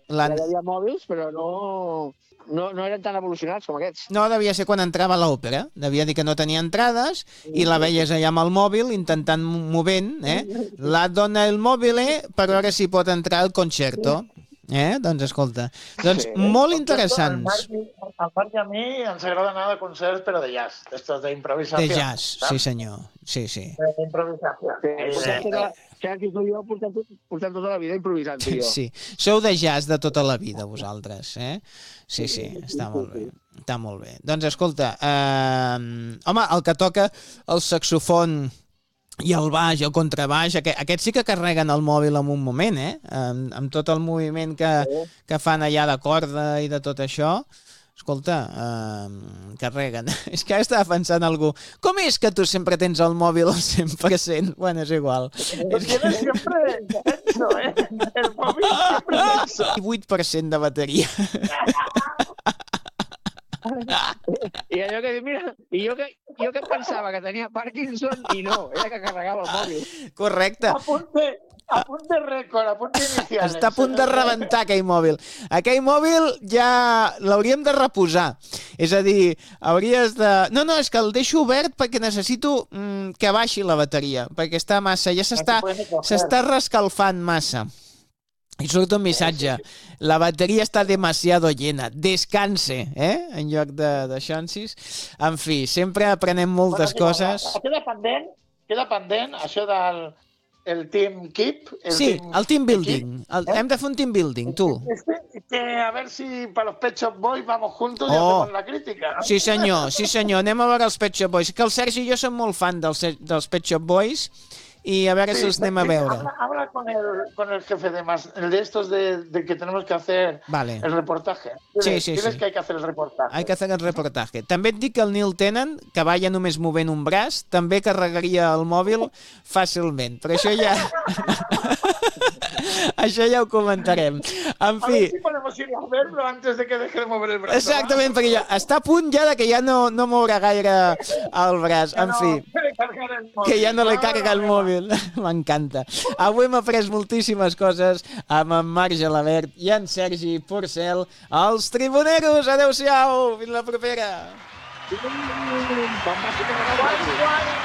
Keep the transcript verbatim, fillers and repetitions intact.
Ja hi havia mòbils, però no, no, no eren tan evolucionats com aquests. No, devia ser quan entrava a l'òpera. Devia dir que no tenia entrades i la veies allà amb el mòbil intentant movent, eh? La dona el mòbile per veure si pot entrar al concerto. Eh? Doncs escolta, doncs Sí. molt Al interessants. Marc, i- al Marc i a mi ens agrada anar a concerts, però de jazz, d'estos d'improvisació. De jazz, sí senyor. Sí, sí. D'improvisació. Sí, Eh, Sergi, Sergi, tu i jo portem, tot- portem tota la vida improvisant, tu i jo. Sí. Sou de jazz de tota la vida, vosaltres, eh? Sí, sí, està molt bé. Està molt bé. Doncs escolta, eh, home, el que toca el saxofon i el baix, el contrabaix, aquest, aquests sí que carreguen el mòbil en un moment, eh? Amb, amb tot el moviment que, que fan allà de corda i de tot això. Escolta, eh, carreguen. És que ara estava pensant algú. Com és que tu sempre tens el mòbil al cent per cent? Bueno, és igual. Lo tienes siempre tenso, ¿eh? El móvil siempre tenso. vuit per cent de bateria. I allò que dic, mira, i jo que, jo que pensava que tenia Parkinson i no, era que carregava el mòbil. Correcte. Apunte, apunte récord, apunte iniciales. Està a punt de rebentar aquell mòbil. Aquell mòbil ja l'hauríem de reposar. És a dir, hauries de... No, no, és que el deixo obert perquè necessito mm, que baixi la bateria, perquè està massa, ja s'està s'està rescalfant massa. I surt un missatge. La bateria està demasiado llena. Descanse, eh? En lloc de, de xansis. En fi, sempre aprenem moltes Bueno, coses. Queda pendent, queda pendent això del el team keep. El Sí, team el team building. keep, El, ¿eh? hem de fer un team building, tu. Este, que a ver si para los Pet Shop Boys vamos juntos y Oh. hacemos la crítica. ¿no? Sí senyor, sí senyor. Anem a veure els Pet Shop Boys. Que el Sergi i jo som molt fan dels, dels Pet Shop Boys i a veure si els anem a veure. Habla, habla con, el, con el jefe de más, el de estos de, de que tenemos que hacer Vale. el reportaje. Sí, Diles, sí, diles sí. que hay que hacer el reportaje. Hay que hacer el reportatge. També et dic que el Neil Tennant, que va ja només movent un braç, també carregaria el mòbil fàcilment. Però això ja... això ja ho comentarem. En A fi... ver si podemos ir a verlo antes de que deje de mover el brazo. Exactament, perquè ja està a punt ja de que ja no, no mourà gaire el braç. En fi, que ja no li carrega el mòbil. M'encanta. Avui hem après moltíssimes coses amb en Marc Gelabert i en Sergi Porcel, els Tribuneros. Adéu-siau, fins la propera. Quan vagi a carregar el Guai, mòbil. guai.